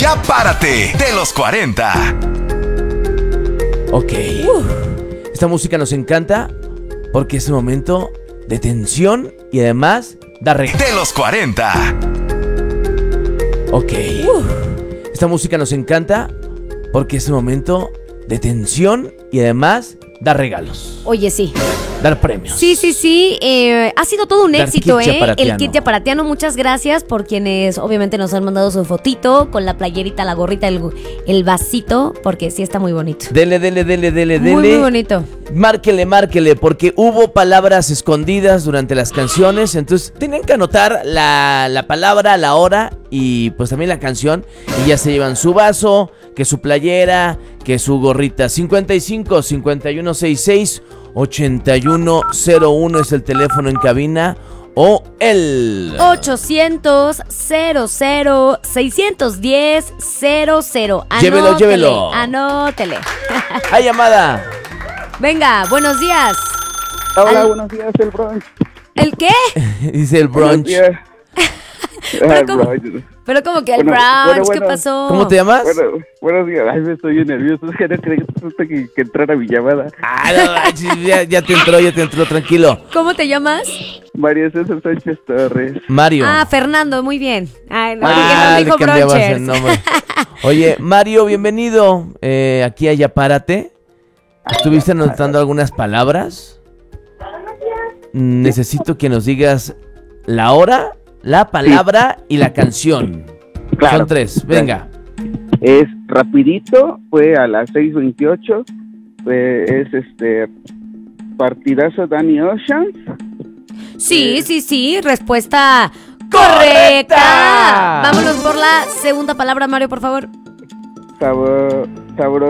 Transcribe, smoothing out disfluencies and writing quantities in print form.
Ya párate de los 40. Ok. Esta música nos encanta porque es un momento de tensión y además da regalos. De los 40. Ok. Esta música nos encanta porque es un momento de tensión y además da regalos. Oye, sí. Dar premios. Sí. Ha sido todo un Dar éxito, kit yaparatiano. El kit yaparatiano. Muchas gracias por quienes obviamente nos han mandado su fotito con la playerita, la gorrita, el vasito, porque sí está muy bonito. Dele. Muy bonito. Márquele, porque hubo palabras escondidas durante las canciones. Entonces tenían que anotar la palabra, la hora y pues también la canción. Y ya se llevan su vaso, que su playera, que su gorrita. 55 5166 8101 es el teléfono en cabina. O el 800-00-610-00. Llévelo. Anótele. ¡Hay llamada! Venga, buenos días. Hola, buenos días, el brunch. ¿El qué? Dice el brunch. Pero como que el Bueno, brunch, bueno. ¿qué pasó? ¿Cómo te llamas? Buenos días. Ay, me estoy bien nervioso. Es que no creí que entrara mi llamada. Ah, no, ya te entró, tranquilo. ¿Cómo te llamas? María César Sánchez Torres. Mario. Ah, Fernando, muy bien. Ay, no, Ah, que nos le dijo cambiabas brunchers. el nombre. Oye, Mario, bienvenido aquí a Ya Párate. ¿Estuviste anotando algunas palabras? Necesito que nos digas la hora, la palabra y la canción. Claro. Son 3, venga. Es rapidito, fue a las 6:28. Es partidazo Danny Ocean. Sí, respuesta correcta. Vámonos por la segunda palabra, Mario, por favor. Sabor